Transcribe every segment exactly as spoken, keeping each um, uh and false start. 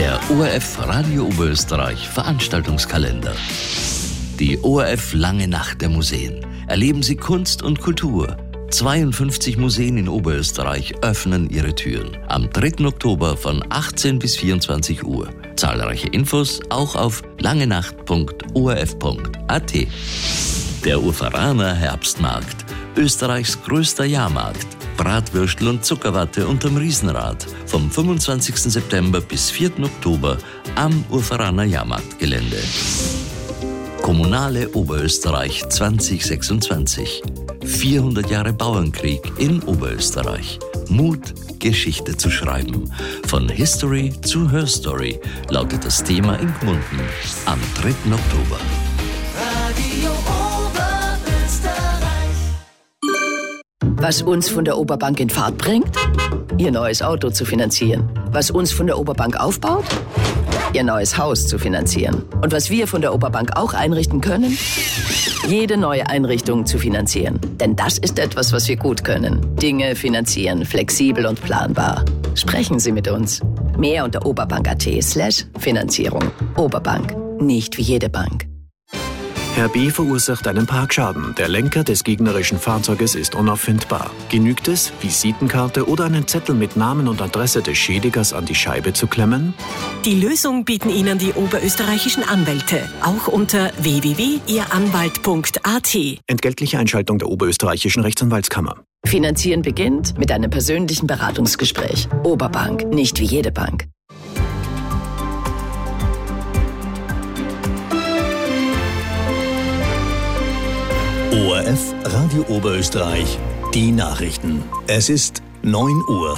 Der O R F Radio Oberösterreich Veranstaltungskalender. Die O R F Lange Nacht der Museen. Erleben Sie Kunst und Kultur. zweiundfünfzig Museen in Oberösterreich öffnen ihre Türen. Am dritten Oktober von achtzehn bis vierundzwanzig Uhr. Zahlreiche Infos auch auf langenacht punkt o r f punkt a t. Der Urferaner Herbstmarkt. Österreichs größter Jahrmarkt. Bratwürstel und Zuckerwatte unterm Riesenrad. Vom fünfundzwanzigsten September bis vierten Oktober am Urferaner Jahrmarktgelände. Kommunale Oberösterreich zwanzig sechsundzwanzig. vierhundert Jahre Bauernkrieg in Oberösterreich. Mut, Geschichte zu schreiben. Von History zu Herstory lautet das Thema in Gmunden am dritten Oktober. Radio Oberösterreich. Was uns von der Oberbank in Fahrt bringt? Ihr neues Auto zu finanzieren. Was uns von der Oberbank aufbaut? Ihr neues Haus zu finanzieren. Und was wir von der Oberbank auch einrichten können? Jede neue Einrichtung zu finanzieren. Denn das ist etwas, was wir gut können. Dinge finanzieren, flexibel und planbar. Sprechen Sie mit uns. Mehr unter oberbank.at slash Finanzierung. Oberbank. Nicht wie jede Bank. Herr B. verursacht einen Parkschaden. Der Lenker des gegnerischen Fahrzeuges ist unauffindbar. Genügt es, Visitenkarte oder einen Zettel mit Namen und Adresse des Schädigers an die Scheibe zu klemmen? Die Lösung bieten Ihnen die oberösterreichischen Anwälte. Auch unter w w w punkt ihr anwalt punkt a t. Entgeltliche Einschaltung der oberösterreichischen Rechtsanwaltskammer. Finanzieren beginnt mit einem persönlichen Beratungsgespräch. Oberbank. Nicht wie jede Bank. O R F Radio Oberösterreich, die Nachrichten. Es ist neun Uhr.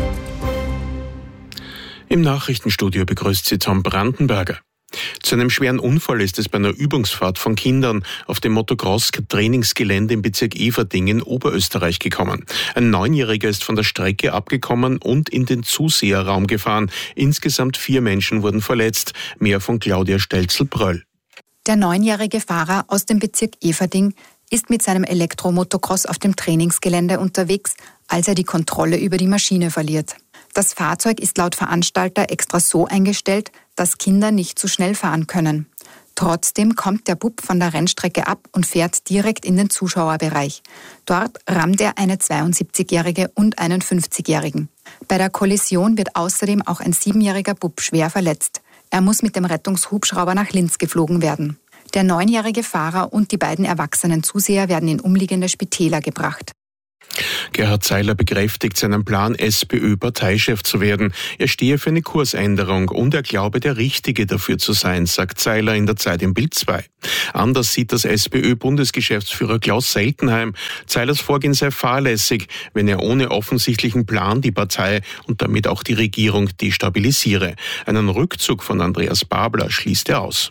Im Nachrichtenstudio begrüßt Sie Tom Brandenberger. Zu einem schweren Unfall ist es bei einer Übungsfahrt von Kindern auf dem Motocross-Trainingsgelände im Bezirk Everding in Oberösterreich gekommen. Ein Neunjähriger ist von der Strecke abgekommen und in den Zuseherraum gefahren. Insgesamt vier Menschen wurden verletzt. Mehr von Claudia Stelzel-Bröll. Der neunjährige Fahrer aus dem Bezirk Everding ist mit seinem Elektromotocross auf dem Trainingsgelände unterwegs, als er die Kontrolle über die Maschine verliert. Das Fahrzeug ist laut Veranstalter extra so eingestellt, dass Kinder nicht zu schnell fahren können. Trotzdem kommt der Bub von der Rennstrecke ab und fährt direkt in den Zuschauerbereich. Dort rammt er eine zweiundsiebzigjährige und einen fünfzigjährigen. Bei der Kollision wird außerdem auch ein siebenjähriger Bub schwer verletzt. Er muss mit dem Rettungshubschrauber nach Linz geflogen werden. Der neunjährige Fahrer und die beiden erwachsenen Zuseher werden in umliegende Spitäler gebracht. Gerhard Zeiler bekräftigt seinen Plan, SPÖ-Parteichef zu werden. Er stehe für eine Kursänderung und er glaube, der Richtige dafür zu sein, sagt Zeiler in der Zeit im Bild zwei. Anders sieht das SPÖ-Bundesgeschäftsführer Klaus Seltenheim. Zeilers Vorgehen sei fahrlässig, wenn er ohne offensichtlichen Plan die Partei und damit auch die Regierung destabilisiere. Einen Rückzug von Andreas Babler schließt er aus.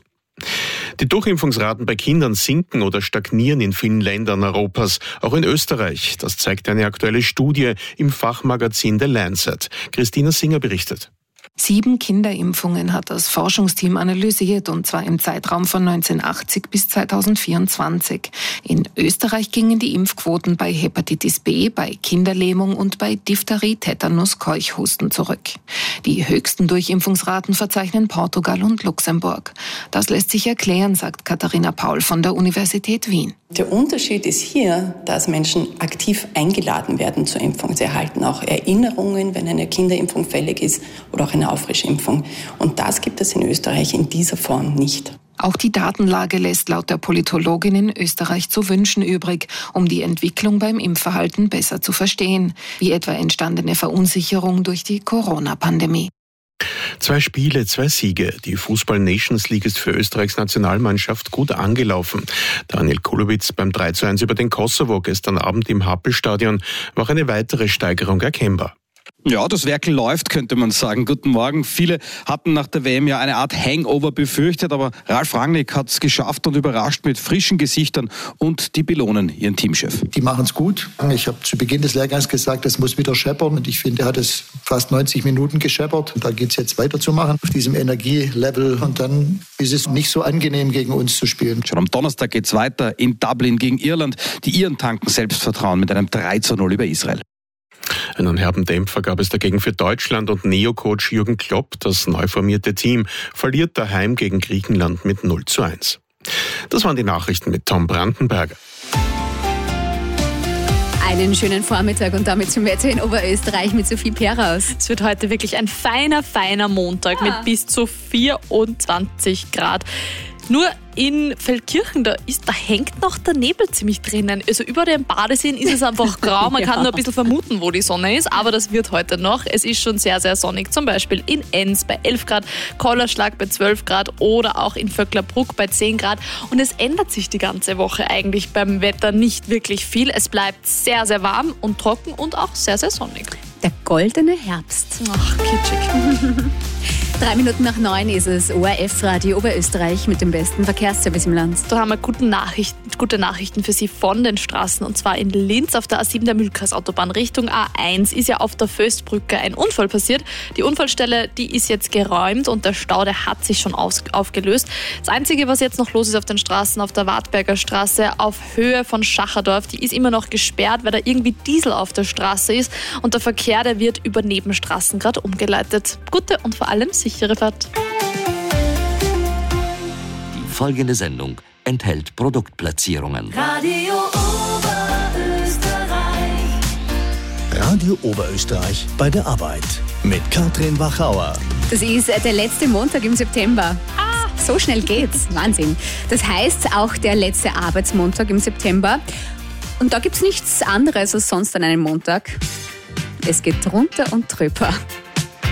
Die Durchimpfungsraten bei Kindern sinken oder stagnieren in vielen Ländern Europas, auch in Österreich. Das zeigt eine aktuelle Studie im Fachmagazin The Lancet. Christina Singer berichtet. Sieben Kinderimpfungen hat das Forschungsteam analysiert, und zwar im Zeitraum von neunzehnhundertachtzig bis zweitausendvierundzwanzig. In Österreich gingen die Impfquoten bei Hepatitis B, bei Kinderlähmung und bei Diphtherie, Tetanus, Keuchhusten zurück. Die höchsten Durchimpfungsraten verzeichnen Portugal und Luxemburg. Das lässt sich erklären, sagt Katharina Paul von der Universität Wien. Der Unterschied ist hier, dass Menschen aktiv eingeladen werden zur Impfung. Sie erhalten auch Erinnerungen, wenn eine Kinderimpfung fällig ist oder auch eine Auffrischimpfung. Und das gibt es in Österreich in dieser Form nicht. Auch die Datenlage lässt laut der Politologin in Österreich zu wünschen übrig, um die Entwicklung beim Impfverhalten besser zu verstehen, wie etwa entstandene Verunsicherung durch die Corona-Pandemie. Zwei Spiele, zwei Siege. Die Fußball-Nations League ist für Österreichs Nationalmannschaft gut angelaufen. Daniel Kulowitz beim drei zu eins über den Kosovo gestern Abend im Happelstadion war eine weitere Steigerung erkennbar. Ja, das Werkel läuft, könnte man sagen. Guten Morgen. Viele hatten nach der W M ja eine Art Hangover befürchtet, aber Ralf Rangnick hat es geschafft und überrascht mit frischen Gesichtern, und die belohnen ihren Teamchef. Die machen es gut. Ich habe zu Beginn des Lehrgangs gesagt, es muss wieder scheppern, und ich finde, er hat es fast neunzig Minuten gescheppert. Und da geht es jetzt weiterzumachen auf diesem Energielevel, und dann ist es nicht so angenehm, gegen uns zu spielen. Schon am Donnerstag geht es weiter in Dublin gegen Irland. Die Iren tanken Selbstvertrauen mit einem drei zu null über Israel. Einen herben Dämpfer gab es dagegen für Deutschland und Neo-Coach Jürgen Klopp. Das neu formierte Team verliert daheim gegen Griechenland mit null zu eins. Das waren die Nachrichten mit Tom Brandenberger. Einen schönen Vormittag und damit zum Wetter in Oberösterreich mit Sophie Peraus. Es wird heute wirklich ein feiner, feiner Montag ja. mit bis zu vierundzwanzig Grad. Nur in Feldkirchen, da, ist, da hängt noch der Nebel ziemlich drinnen. Also über den Badeseen ist es einfach grau. Man ja. kann nur ein bisschen vermuten, wo die Sonne ist, aber das wird heute noch. Es ist schon sehr, sehr sonnig. Zum Beispiel in Enns bei elf Grad, Kollerschlag bei zwölf Grad oder auch in Vöcklerbruck bei zehn Grad. Und es ändert sich die ganze Woche eigentlich beim Wetter nicht wirklich viel. Es bleibt sehr, sehr warm und trocken und auch sehr, sehr sonnig. Der goldene Herbst. Ach, kitschig. Drei Minuten nach neun ist es O R F Radio Oberösterreich mit dem besten Verkehrsservice im Land. Da haben wir gute Nachrichten, gute Nachrichten für Sie von den Straßen. Und zwar in Linz auf der A sieben der Mühlkreisautobahn Richtung A eins ist ja auf der Föstbrücke ein Unfall passiert. Die Unfallstelle, die ist jetzt geräumt und der Stau, der hat sich schon aus, aufgelöst. Das Einzige, was jetzt noch los ist auf den Straßen, auf der Wartberger Straße auf Höhe von Schacherdorf, die ist immer noch gesperrt, weil da irgendwie Diesel auf der Straße ist und der Verkehr, der wird über Nebenstraßen gerade umgeleitet. Gute und vor allem sichere Fahrt. Die folgende Sendung enthält Produktplatzierungen. Radio Oberösterreich. Radio Oberösterreich bei der Arbeit mit Katrin Wachauer. Das ist der letzte Montag im September. Ah, so schnell geht's. Wahnsinn. Das heißt auch der letzte Arbeitsmontag im September. Und da gibt's nichts anderes als sonst an einem Montag. Es geht drunter und drüber.